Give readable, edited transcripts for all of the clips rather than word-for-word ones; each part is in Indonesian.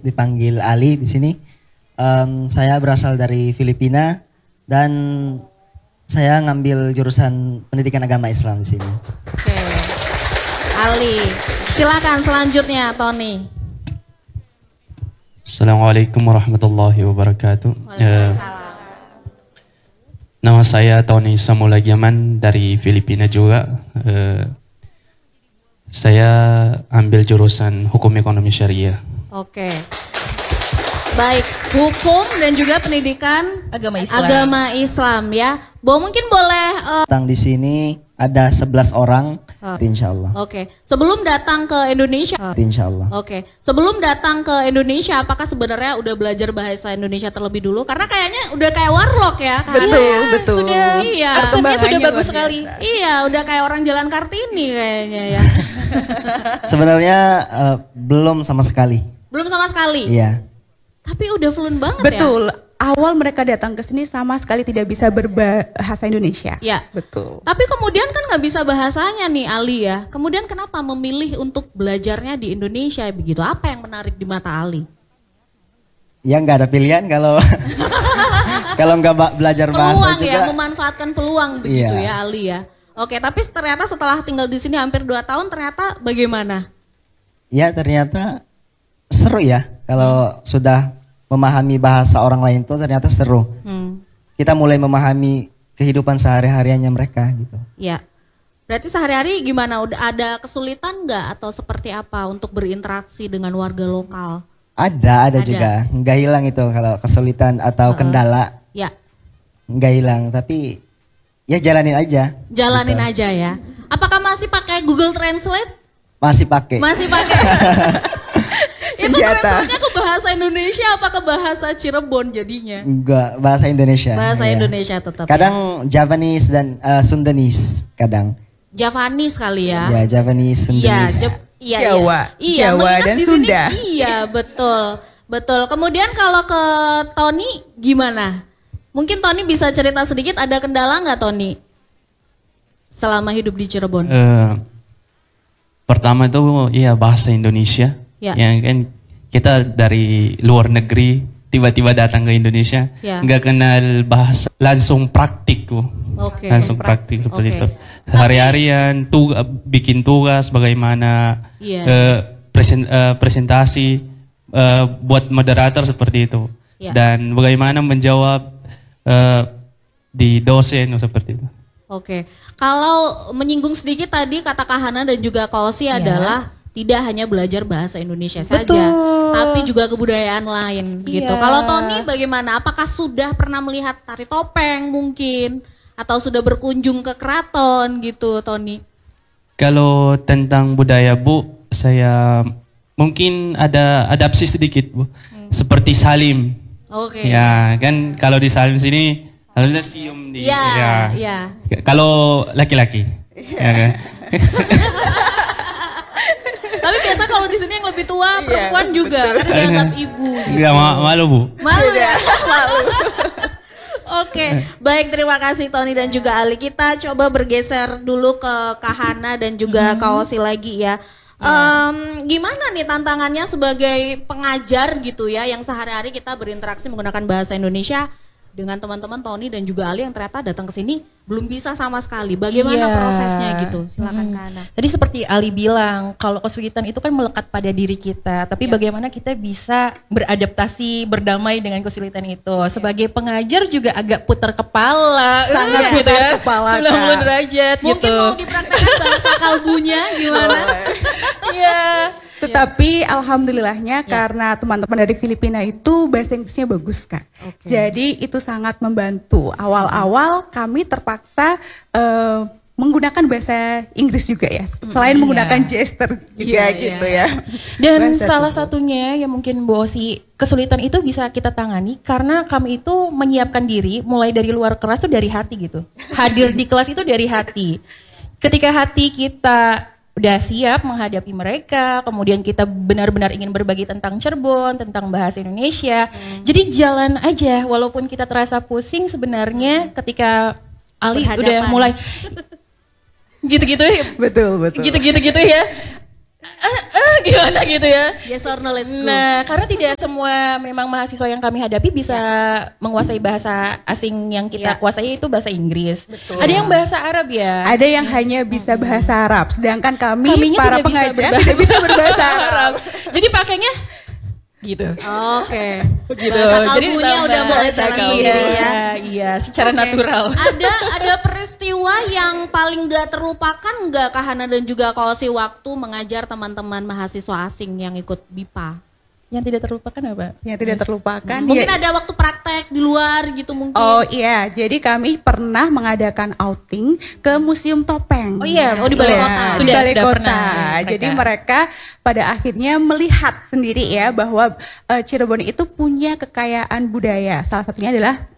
dipanggil Ali di sini. Saya berasal dari Filipina dan saya ngambil jurusan pendidikan agama Islam di sini. Oke. Ali, silakan selanjutnya Tony. Assalamualaikum warahmatullahi wabarakatuh. Waalaikumsalam. Nama saya Tony Samulagiaman dari Filipina juga. Saya ambil jurusan hukum ekonomi syariah. Oke. Baik, hukum dan juga pendidikan agama Islam ya. Mungkin boleh Datang di sini ada 11 orang, insya Allah. Oke. Sebelum datang ke Indonesia. Insya Allah. Oke. Sebelum datang ke Indonesia, apakah sebenarnya udah belajar bahasa Indonesia terlebih dulu? Karena kayaknya udah kayak warlock ya. Betul. Iya. Aksennya sudah bagus sekali. Iya, udah kayak orang jalan Kartini kayaknya ya. Sebenarnya belum sama sekali. Belum sama sekali. Iya. Tapi udah fluent banget Betul. Awal mereka datang ke sini sama sekali tidak bisa berbahasa Indonesia. ya. Betul. Tapi kemudian kan nggak bisa bahasanya nih Ali ya. Kemudian kenapa memilih untuk belajarnya di Indonesia begitu? Apa yang menarik di mata Ali? Ya nggak ada pilihan kalau kalau nggak belajar bahasa Peluang juga. ya, memanfaatkan peluang begitu Iya. ya Ali ya. Oke, tapi ternyata setelah tinggal di sini hampir 2 tahun ternyata bagaimana? Ya ternyata seru ya kalau sudah memahami bahasa orang lain tuh ternyata seru. Kita mulai memahami kehidupan sehari-hariannya mereka gitu. Ya. Berarti sehari-hari gimana? Udah ada kesulitan nggak atau seperti apa untuk berinteraksi dengan warga lokal? Ada juga. Nggak hilang itu kalau kesulitan atau kendala. Ya. Nggak hilang tapi ya jalanin aja. Jalanin gitu. aja ya. Apakah masih pakai Google Translate? Masih pakai. Masih pakai. Itu Senjata. translate-nya ke bahasa Indonesia apa ke bahasa Cirebon jadinya? Enggak, bahasa Indonesia. Bahasa Iya. Indonesia tetap. Kadang Javanese dan Sundanese kadang. Javanese kali ya. Ya, Javanese, Sundanese. Jawa. Iya, Jawa mengingat dan di sini- Sunda. Iya, betul. Betul. Kemudian kalau ke Tony gimana? Mungkin Tony bisa cerita sedikit ada kendala nggak Tony? Selama hidup di Cirebon. Pertama itu iya bahasa Indonesia. Ya. Yang kan kita dari luar negeri tiba-tiba datang ke Indonesia, Ya. nggak kenal bahasa, langsung praktik. Oke. Langsung praktik seperti Oke. itu. Sehari-harian bikin tugas bagaimana, Iya. presentasi buat moderator seperti itu. Ya. Dan bagaimana menjawab di dosen seperti itu. Oke, kalau menyinggung sedikit tadi kata Kak Hana dan juga Kak Osi adalah tidak hanya belajar bahasa Indonesia saja, tapi juga kebudayaan lain gitu. Kalau Tony bagaimana? Apakah sudah pernah melihat tari topeng mungkin? Atau sudah berkunjung ke keraton gitu Tony? Kalau tentang budaya Bu, saya mungkin ada adaptasi sedikit Bu. Seperti salim. Oke. Ya kan kalau di salim sini harusnya cium di. Iya. Kalau laki-laki. Ya kan? Tapi biasa kalau di sini yang lebih tua perempuan juga kan dianggap ibu. Gitu. Enggak malu Bu. Malu ya? Malu. Oke, baik terima kasih Tony dan juga Ali. Kita coba bergeser dulu ke Kak Hana dan juga Kak Osi lagi ya. Gimana nih tantangannya sebagai pengajar gitu ya, yang sehari-hari kita berinteraksi menggunakan bahasa Indonesia dengan teman-teman Tony dan juga Ali yang ternyata datang ke sini belum bisa sama sekali. Bagaimana prosesnya gitu? Silakan Kak Hana. Tadi seperti Ali bilang, kalau kesulitan itu kan melekat pada diri kita. Tapi bagaimana kita bisa beradaptasi, berdamai dengan kesulitan itu. Sebagai pengajar juga agak putar kepala. Sangat gitu putar ya. kepala, 90 Kak. derajat Mungkin gitu. mau dipraktekkan bahasa kalbunya gimana? Iya. Tetapi alhamdulillahnya karena teman-teman dari Filipina itu bahasa Inggrisnya bagus Kak. Jadi itu sangat membantu. Awal-awal kami terpaksa menggunakan bahasa Inggris juga ya. Selain menggunakan gesture juga gitu ya. Dan Bahasa salah tubuh. satunya yang mungkin Bu Osi, kesulitan itu bisa kita tangani karena kami itu menyiapkan diri mulai dari luar kelas itu dari hati gitu. Hadir di kelas itu dari hati. Ketika hati kita udah siap menghadapi mereka, kemudian kita benar-benar ingin berbagi tentang Cirebon, tentang bahasa Indonesia. Jadi jalan aja, walaupun kita terasa pusing sebenarnya ketika Ali udah Berhadapan. mulai gitu-gitu Betul. gitu ya. gimana gitu ya. Yes or no, let's go. Nah, karena tidak semua memang mahasiswa yang kami hadapi bisa menguasai bahasa asing yang kita kuasai itu bahasa Inggris. Ada yang bahasa Arab ya. Ada yang hanya bisa bahasa Arab, sedangkan Kaminya para tidak bisa pengajar berbahasa tidak bisa berbahasa Arab. Jadi pakainya gitu. Oke. Begitu. Bahasa Jadi kalbunya tambah udah mulai bahasa jalan kalbu. sendiri ya. Iya, secara Oke. natural. Ada peristiwa yang paling gak terlupakan gak Kak Hana dan juga Kak Osi waktu mengajar teman-teman mahasiswa asing yang ikut BIPA? Yang tidak terlupakan apa? Yang tidak terlupakan. Mungkin ya- ada waktu praktek di luar gitu mungkin. Oh iya, jadi kami pernah mengadakan outing ke Museum Topeng. Oh iya, Oh, di Balai Iya, Kota. di Sudah Balai Kota. pernah mereka. Jadi mereka pada akhirnya melihat sendiri ya bahwa Cirebon itu punya kekayaan budaya. Salah satunya adalah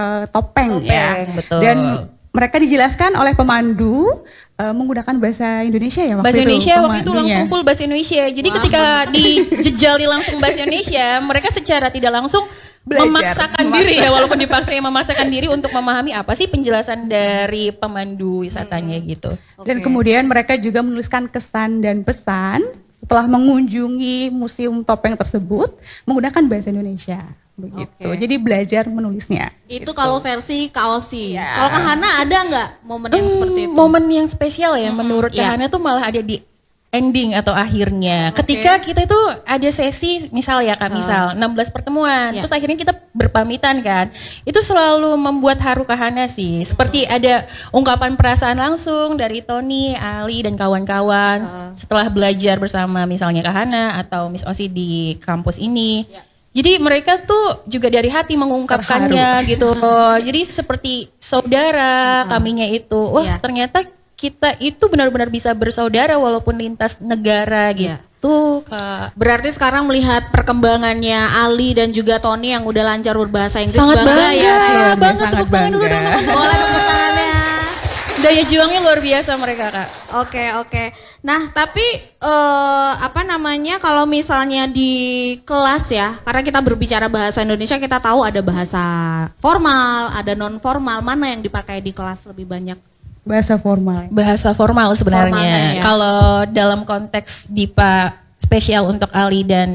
topeng ya. Topeng, betul. Dan mereka dijelaskan oleh pemandu menggunakan bahasa Indonesia ya waktu Bahasa itu. Indonesia waktu itu pemandunya. langsung full bahasa Indonesia. Jadi ketika dijejali langsung bahasa Indonesia, mereka secara tidak langsung Belajar, memaksakan diri ya, walaupun dipaksa memaksakan diri untuk memahami apa sih penjelasan dari pemandu wisatanya gitu. Dan kemudian mereka juga menuliskan kesan dan pesan setelah mengunjungi museum topeng tersebut menggunakan bahasa Indonesia. Begitu. Oke. Jadi belajar menulisnya. Itu kalau versi Kak Osi. Kalau Kak Hana ada nggak momen yang seperti itu? Momen yang spesial ya menurut iya. Kak Hana tuh malah ada di ending atau akhirnya. Ketika kita itu ada sesi misal ya Kak, misal 16 pertemuan, Ya. terus akhirnya kita berpamitan kan. Itu selalu membuat haru Kak Hana sih. Seperti ada ungkapan perasaan langsung dari Tony, Ali dan kawan-kawan setelah belajar bersama misalnya Kak Hana atau Miss Osi di kampus ini. Jadi mereka tuh juga dari hati mengungkapkannya gitu. Jadi seperti saudara kaminya itu. Wah, Iya. ternyata kita itu benar-benar bisa bersaudara walaupun lintas negara Iya. gitu, Kak. Berarti sekarang melihat perkembangannya Ali dan juga Tony yang udah lancar berbahasa Inggris, Sangat bangga, ya. bangga, sangat tepuk tangan dulu bangga. dong. Boleh tepuk tangannya. Daya juangnya luar biasa mereka, Kak. Oke. Nah, tapi apa namanya kalau misalnya di kelas ya, karena kita berbicara bahasa Indonesia, kita tahu ada bahasa formal, ada non formal, mana yang dipakai di kelas lebih banyak? Bahasa formal. Bahasa formal sebenarnya. Formalnya, ya. Kalau dalam konteks BIPA spesial untuk Ali dan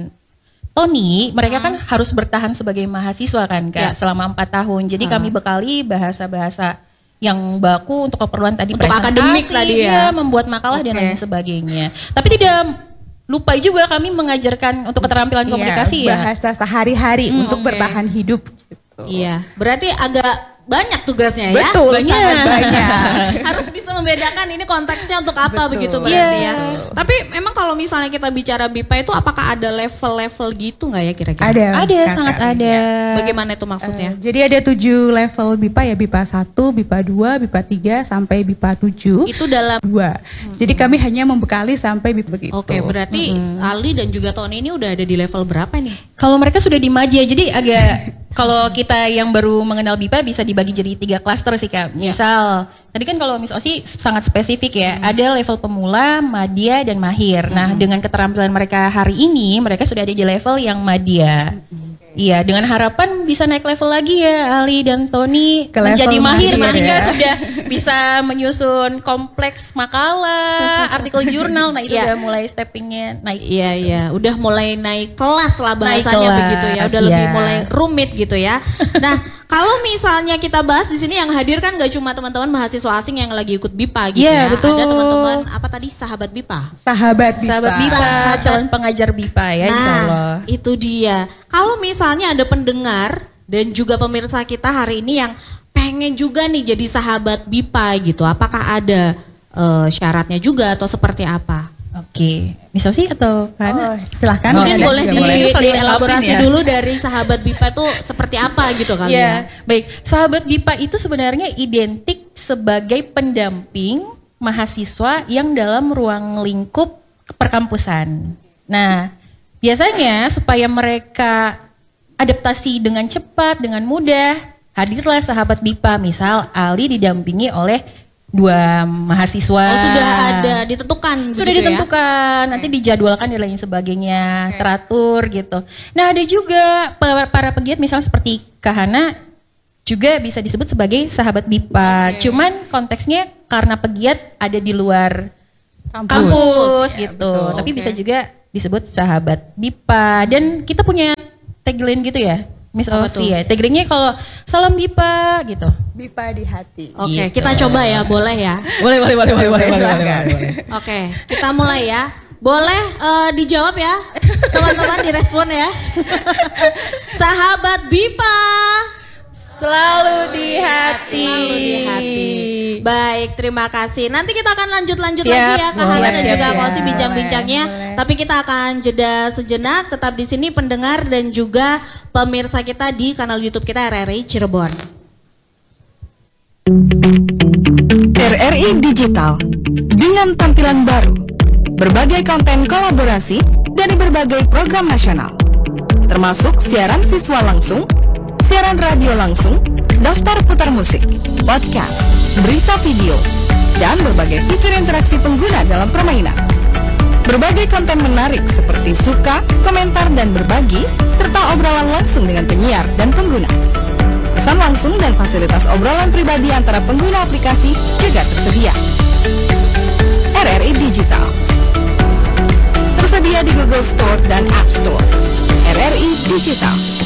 Tony, mereka kan harus bertahan sebagai mahasiswa kan Kak, Ya. selama 4 tahun. Jadi kami bekali bahasa-bahasa yang baku untuk keperluan tadi Untuk presentasi, akademik tadi ya. membuat makalah dan Oke. lain sebagainya. Tapi tidak lupa juga kami mengajarkan untuk keterampilan komunikasi ya. Bahasa sehari-hari untuk oke. bertahan hidup. Gitu. Iya, berarti agak banyak tugasnya ya. Betul, banyak. sangat banyak. Harus bisa membedakan ini konteksnya untuk apa Betul. begitu berarti Iya. ya. Tapi memang kalau misalnya kita bicara BIPA itu apakah ada level-level gitu nggak ya kira-kira? Ada. Ada, Kakak. sangat ada. Bagaimana itu maksudnya? Jadi ada 7 level BIPA ya, BIPA 1, BIPA 2, BIPA 3 sampai BIPA 7. Itu dalam 2. Jadi kami hanya membekali sampai BIPA begitu. Oke, berarti Ali dan juga Tony ini udah ada di level berapa nih? Kalau mereka sudah di Madia, jadi agak kalau kita yang baru mengenal BIPA bisa dibagi jadi 3 klaster sih Kak. Misal, tadi kan kalau Miss Osi sangat spesifik ya, ada level pemula, Madia, dan Mahir. Nah, dengan keterampilan mereka hari ini, mereka sudah ada di level yang Madia. Iya, dengan harapan bisa naik level lagi ya Ali dan Tony Ke level menjadi mahir Mahir ketika ya. sudah bisa menyusun kompleks makalah, artikel jurnal. Nah, itu Iya. udah mulai steppingnya naik. Iya, udah mulai naik kelas lah Naik bahasanya kelas, begitu ya, udah lebih iya. mulai rumit gitu ya. Nah, kalau misalnya kita bahas di sini yang hadir kan gak cuma teman-teman mahasiswa asing yang lagi ikut BIPA gitu Iya, ya. betul. Ada teman-teman apa tadi sahabat BIPA. Sahabat BIPA. Sahabat BIPA, Sahabat. calon pengajar BIPA ya insya Allah. Nah, itu dia. Kalau misalnya ada pendengar dan juga pemirsa kita hari ini yang pengen juga nih jadi sahabat BIPA gitu, apakah ada syaratnya juga atau seperti apa? Oke, misal sih atau Hana? Silahkan. Mungkin ada boleh juga di, boleh. Saling dielaborasi ngelapin ya. dulu dari sahabat BIPA tuh seperti apa gitu kali Ya, ya. baik. Sahabat BIPA itu sebenarnya identik sebagai pendamping mahasiswa yang dalam ruang lingkup perkampusan. Nah, biasanya supaya mereka adaptasi dengan cepat, dengan mudah, hadirlah sahabat BIPA. Misal Ali didampingi oleh 2 mahasiswa. Oh, sudah ada ditentukan Sudah begitu ya? ditentukan, nanti dijadwalkan dan lain sebagainya, teratur gitu. Nah, ada juga para pegiat misal seperti Kak Hana juga bisa disebut sebagai sahabat BIPA. Cuman konteksnya karena pegiat ada di luar kampus gitu. Betul. Tapi bisa juga disebut sahabat BIPA. Dan kita punya tagline gitu ya, Miss Osi ya. Tagline-nya kalau salam BIPA gitu. BIPA di hati. Oke, kita coba ya, boleh ya. Boleh. Oke, kita mulai ya. Boleh dijawab ya, teman-teman, direspon ya. Sahabat BIPA Selalu di hati. selalu di hati. Baik, terima kasih. Nanti kita akan lanjut Siap, lagi ya Kak Hana dan siap, juga siap. Kak Osi bincang-bincangnya. Tapi kita akan jeda sejenak, tetap di sini pendengar dan juga pemirsa kita di kanal YouTube kita RRI Cirebon. RRI Digital dengan tampilan baru, berbagai konten kolaborasi dari berbagai program nasional, termasuk siaran visual langsung, siaran radio langsung, daftar putar musik, podcast, berita video, dan berbagai fitur interaksi pengguna dalam permainan. Berbagai konten menarik seperti suka, komentar, dan berbagi, serta obrolan langsung dengan penyiar dan pengguna. Pesan langsung dan fasilitas obrolan pribadi antara pengguna aplikasi juga tersedia. RRI Digital tersedia di Google Store dan App Store. RRI Digital.